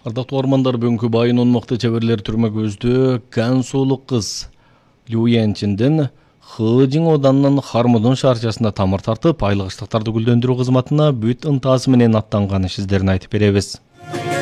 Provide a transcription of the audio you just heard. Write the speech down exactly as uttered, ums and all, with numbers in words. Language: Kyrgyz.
Ардактуу ормандар бүгүнкү байын онмокто чеберлер түрмө көздө Кан суулук кыз Лю Янчинден Хыжың оданынын Хармудун шаарчасында тамыр тартып, айлык ыштыктарды гүлдөндүрүү кызматына бүт ынтасы менен аттанганын сиздерге айтып беребиз.